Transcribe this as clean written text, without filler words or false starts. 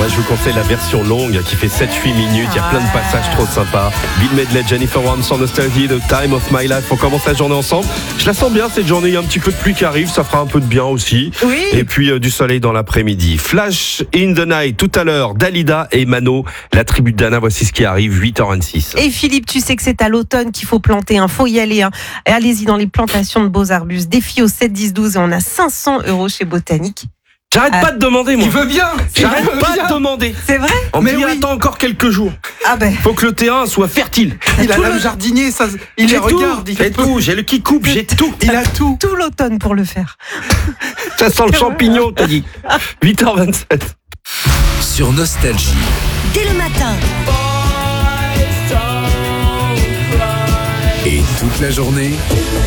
Moi, je vous conseille la version longue qui fait 7-8 minutes. Il y a plein de passages trop sympas. Bill Medley, Jennifer Warnes sur Nostalgie, The Time of My Life. On commence la journée ensemble. Je la sens bien cette journée. Il y a un petit peu de pluie qui arrive. Ça fera un peu de bien aussi. Oui. Et puis du soleil dans l'après-midi. Flash in the Night tout à l'heure. Dalida et Mano. La tribu de Dana. Voici ce qui arrive. 8h26. Et Philippe, tu sais que c'est à l'automne qu'il faut planter. Faut y aller. Et allez-y dans les plantations de beaux arbustes. Défi au 7, 10, 12 et on a 500 € chez Botanique. J'arrête pas de demander, moi. Il veut bien. J'arrête pas de demander. C'est vrai? On me Mais dit oui. attends encore quelques jours. Ah ben. Faut que le terrain soit fertile. Il a l'âme jardinier, ça, il les regarde. J'ai tout. J'ai le qui coupe, j'ai tout. Il a tout. Tout l'automne pour le faire. Ça sent le champignon, t'as dit. 8h27. Sur Nostalgie. Dès le matin, Et toute la journée.